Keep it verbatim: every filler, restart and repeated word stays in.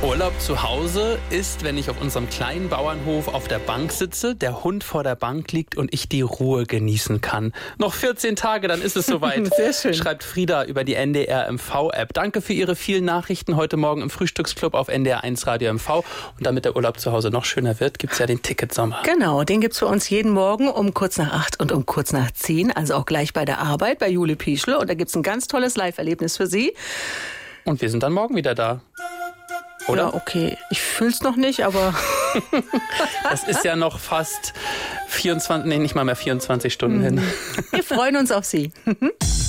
Urlaub zu Hause ist, wenn ich auf unserem kleinen Bauernhof auf der Bank sitze, der Hund vor der Bank liegt und ich die Ruhe genießen kann. Noch vierzehn Tage, dann ist es soweit. Sehr schön. Schreibt Frieda über die N D R M V-App. Danke für Ihre vielen Nachrichten heute Morgen im Frühstücksclub auf N D R eins Radio M V. Und damit der Urlaub zu Hause noch schöner wird, gibt es ja den Ticketsommer. Genau, den gibt es für uns jeden Morgen um kurz nach acht und um kurz nach zehn. Also auch gleich bei der Arbeit bei Jule Pieschle. Und da gibt es ein ganz tolles Live-Erlebnis für Sie. Und wir sind dann morgen wieder da. Oder? Ja, okay. Ich fühl's noch nicht, aber... Das ist ja noch fast vierundzwanzig, nee, nicht mal mehr vierundzwanzig Stunden hin. Wir freuen uns auf Sie.